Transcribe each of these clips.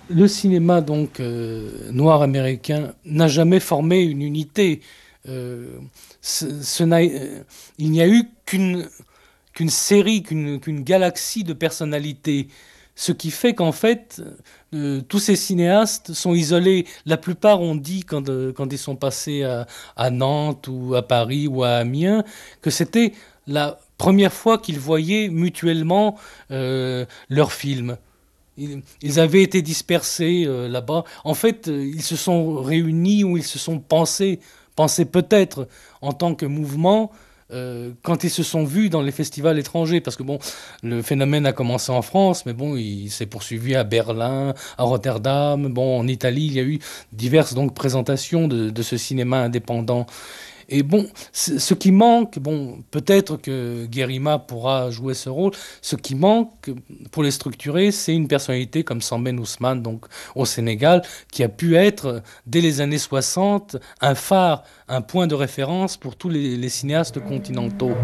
Le cinéma donc noir américain n'a jamais formé une unité. Euh, il n'y a eu qu'une série, qu'une galaxie de personnalités. Ce qui fait qu'en fait, tous ces cinéastes sont isolés. La plupart ont dit, quand ils sont passés à Nantes ou à Paris ou à Amiens, que c'était la première fois qu'ils voyaient mutuellement leurs films. Ils avaient été dispersés là-bas. En fait, ils se sont réunis ou ils se sont pensés peut-être en tant que mouvement quand ils se sont vus dans les festivals étrangers. Parce que bon, le phénomène a commencé en France, mais bon, il s'est poursuivi à Berlin, à Rotterdam. Bon, en Italie, il y a eu diverses donc présentations de ce cinéma indépendant. Et bon, ce qui manque, bon, peut-être que Guérima pourra jouer ce rôle. Ce qui manque pour les structurer, c'est une personnalité comme Sambène Ousmane, donc au Sénégal, qui a pu être, dès les années 60, un phare, un point de référence pour tous les cinéastes continentaux.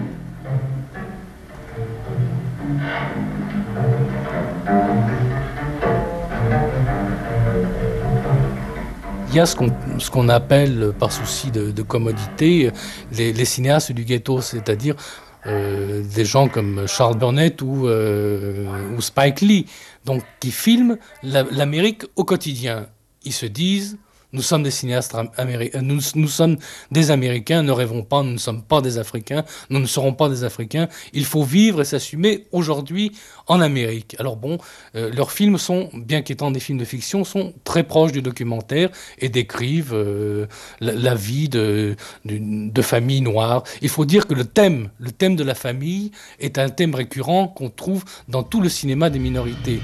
Il y a ce qu'on appelle, par souci de commodité, les cinéastes du ghetto, c'est-à-dire des gens comme Charles Burnett ou Spike Lee, donc qui filment l'Amérique au quotidien. Ils se disent, nous sommes des cinéastes américains, nous sommes des Américains, ne rêvons pas, nous ne sommes pas des Africains, nous ne serons pas des Africains. Il faut vivre et s'assumer aujourd'hui en Amérique. Alors bon, leurs films sont, bien qu'étant des films de fiction, sont très proches du documentaire et décrivent la vie de familles noires. Il faut dire que le thème de la famille est un thème récurrent qu'on trouve dans tout le cinéma des minorités.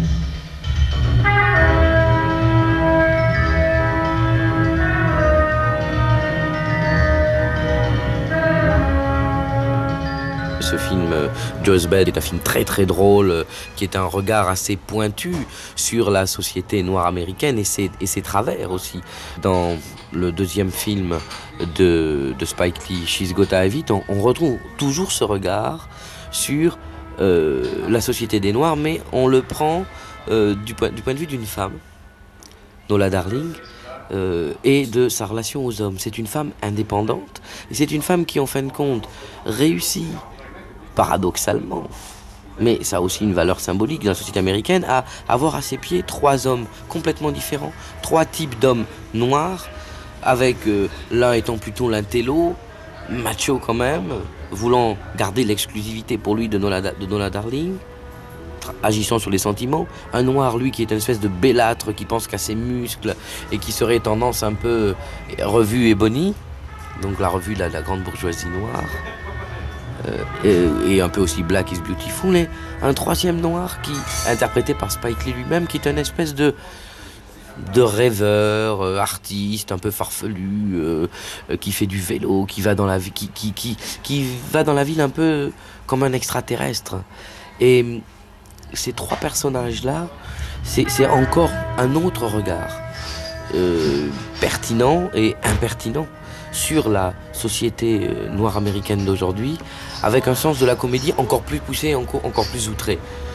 Ce film, Joe's Bed, est un film très très drôle, qui est un regard assez pointu sur la société noire américaine et ses travers aussi. Dans le deuxième film de Spike Lee, She's Gotta Have It, on retrouve toujours ce regard sur la société des Noirs, mais on le prend du point de vue d'une femme, Nola Darling, et de sa relation aux hommes. C'est une femme indépendante, et c'est une femme qui, en fin de compte, réussit paradoxalement, mais ça a aussi une valeur symbolique dans la société américaine, à avoir à ses pieds trois hommes complètement différents, trois types d'hommes noirs, avec l'un étant plutôt l'intello, macho quand même, voulant garder l'exclusivité pour lui de Nola Darling, agissant sur les sentiments, un noir lui qui est une espèce de bellâtre qui pense qu'à ses muscles et qui serait tendance un peu revue et bonnie, donc la revue de la grande bourgeoisie noire. Et un peu aussi Black is Beautiful, et un troisième noir interprété par Spike Lee lui-même, qui est une espèce de rêveur, artiste, un peu farfelu, qui fait du vélo, qui va dans la vie, qui va dans la ville un peu comme un extraterrestre. Et ces trois personnages-là, c'est encore un autre regard pertinent et impertinent sur la société noire américaine d'aujourd'hui, avec un sens de la comédie encore plus poussé, encore plus outré.